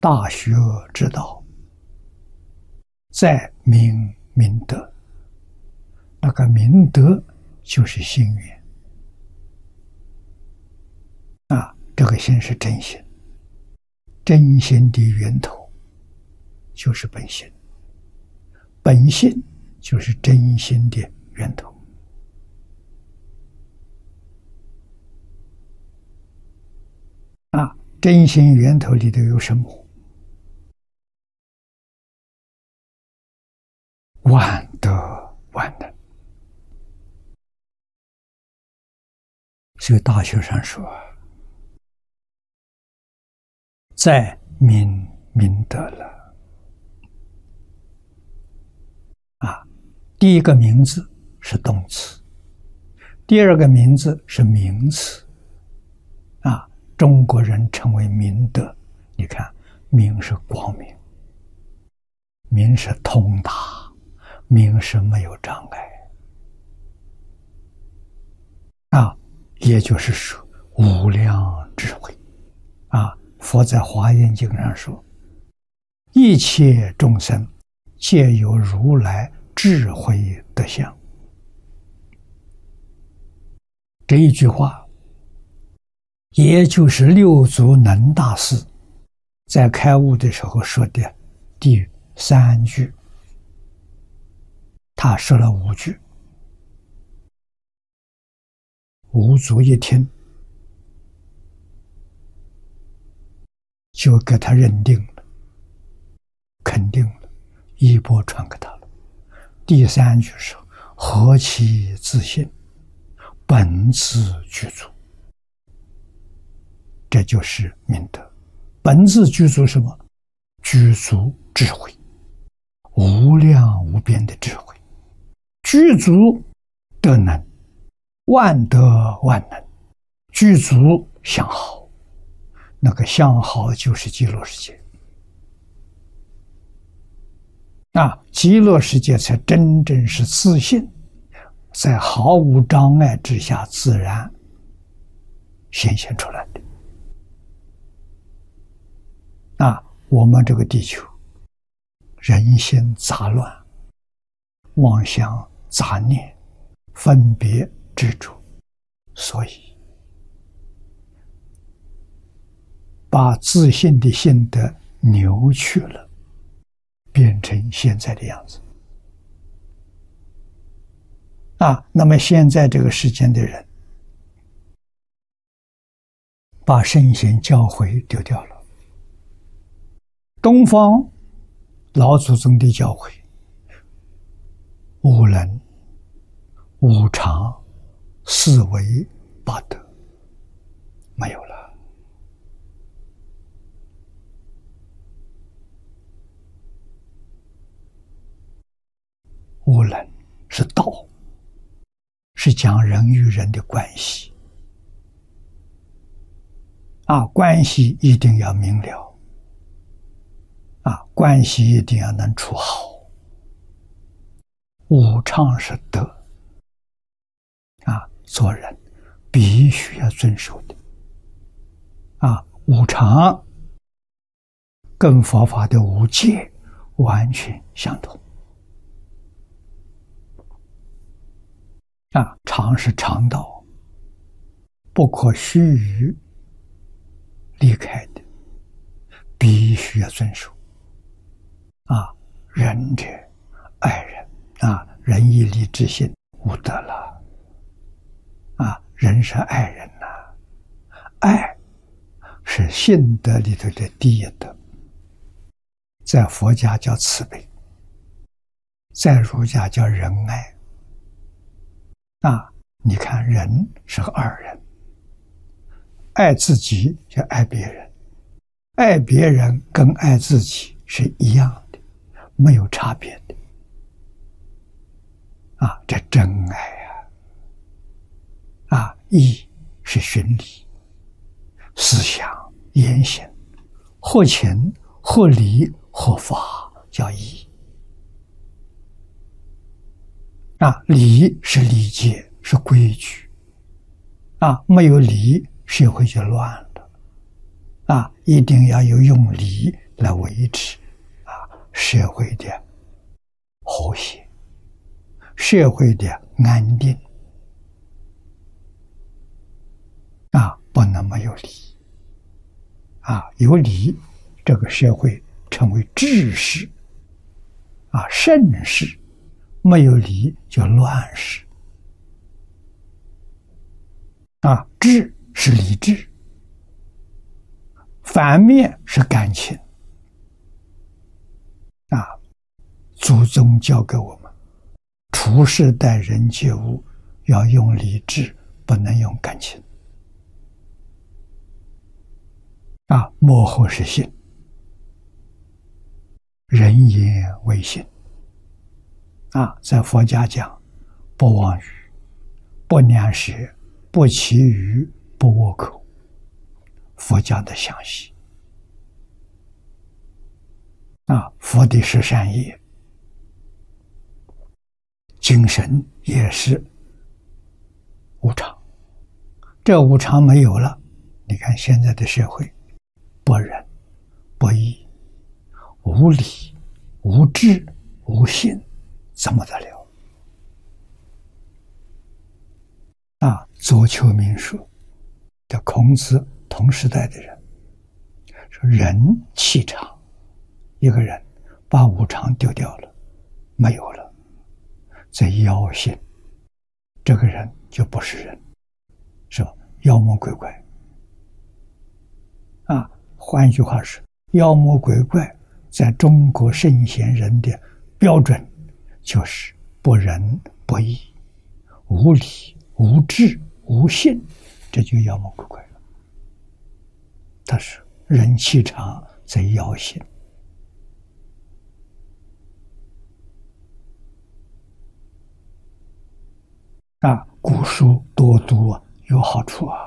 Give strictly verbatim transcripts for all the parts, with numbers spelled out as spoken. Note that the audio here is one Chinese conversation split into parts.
大学之道，在明明德。那个明德就是心源啊，这个心是真心，真心的源头就是本心，本性就是真心的源头。啊，真心源头里头有什么？万德万能。所以大学上说，在明明德了。啊，第一个名字是动词，第二个名字是名词。啊，中国人称为明德。你看，明是光明，明是通达，明是没有障碍。啊，也就是说，无量智慧。啊，佛在《华严经》上说，一切众生皆有如来智慧德相。这一句话，也就是六祖能大师在开悟的时候说的第三句。他说了五句，五祖一听，就给他认定了，肯定了，衣钵传给他了。第三句是何其自信，本自具足。这就是明德。本自具足什么？具足智慧，无量无边的智慧，具足德能，万德万能，具足相好。那个相好就是极乐世界。啊，极乐世界才真正是自信，在毫无障碍之下自然显现出来的。啊，我们这个地球人心杂乱，妄想杂念，分别执着，所以把自信的性德扭曲了，变成现在的样子。啊，那么现在这个世间的人，把圣贤教诲丢掉了。东方老祖宗的教诲，五伦、五常、四维、八德，没有了。五伦是道，是讲人与人的关系。啊，关系一定要明了。啊，关系一定要能处好。五常是德。啊，做人必须要遵守的。啊，五常跟佛法的五戒完全相同。啊，常是常道，不可须臾离开的，必须要遵守。啊，仁者爱人，啊，仁义礼智信无德了。啊，人是爱人呐、啊，爱是信德里头的第一德，在佛家叫慈悲，在儒家叫仁爱。啊，你看人是个二人，爱自己就爱别人，爱别人跟爱自己是一样的，没有差别的。啊，这真爱啊！啊，义是循理，思想言行，或情或理或法叫义。啊，礼是礼节，是规矩。啊，没有礼，社会就乱了。啊，一定要有用礼来维持啊社会的和谐，社会的安定啊，不能没有礼啊，有礼，这个社会成为治世啊盛世；没有礼就乱世啊。治是理智，反面是感情啊。祖宗教给我们，处事待人接物要用理智，不能用感情啊。幕后是信，人言为信啊。在佛家讲，不妄语，不两舌，不绮语，不倭寇。佛教的详细啊，佛的是善业，精神也是无常。这无常没有了，你看现在的社会，不仁、不义、无理、无智、无信，怎么得了啊？左丘明说的孔子同时代的人说，人气场，一个人把五常丢掉了，没有了，在妖性，这个人就不是人，是吧？妖魔鬼怪啊。换一句话是，妖魔鬼怪在中国圣贤人的标准就是不仁不义、无理无智无信，这就妖魔鬼怪了。他是人气场在妖性啊。古书多读啊，有好处啊，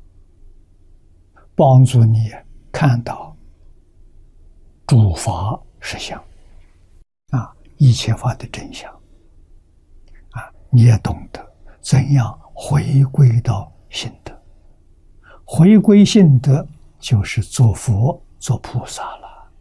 帮助你看到诸法实相啊，一切法的真相啊，你也懂得怎样回归到心德。回归心德就是做佛做菩萨了。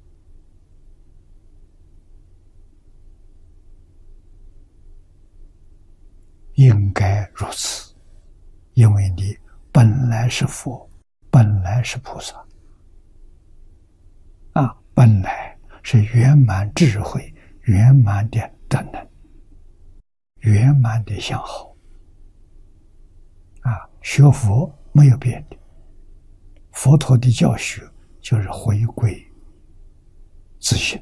应该如此，因为你本来是佛，本来是菩萨啊，本来是圆满智慧、圆满的德能、圆满的相好啊。学佛没有别的，佛陀的教学就是回归自性。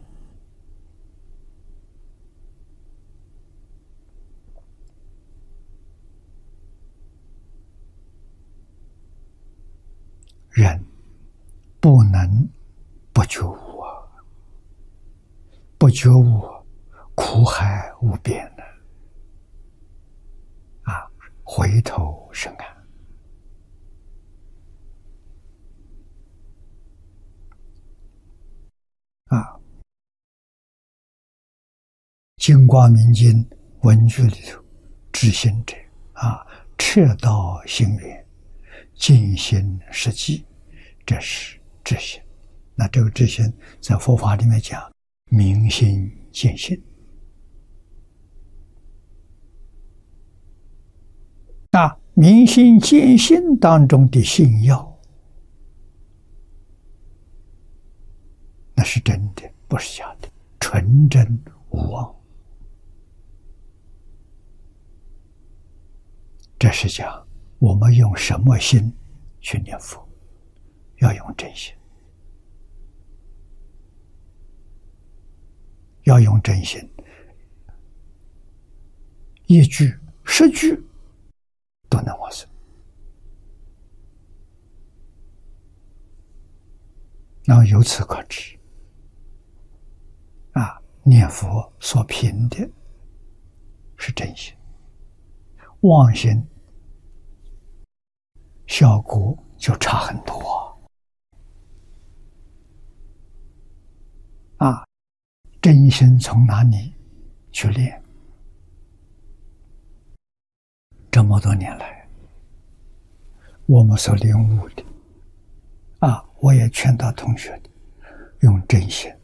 人不能不觉悟啊，不觉悟苦海无边的啊，回头是岸啊。净光明经文句里头，知行者啊，彻道行源，尽心实际，这是知行。那这个知行在佛法里面讲明心见性啊，明心见性当中的信要，那是真的，不是假的，纯真无妄。这是讲我们用什么心去念佛，要用真心，要用真心，一句十句都能往生。然后由此可知啊，念佛所凭的是真心，妄心效果就差很多啊。真心从哪里去练？这么多年来我们所领悟的啊，我也劝导同学的，用言行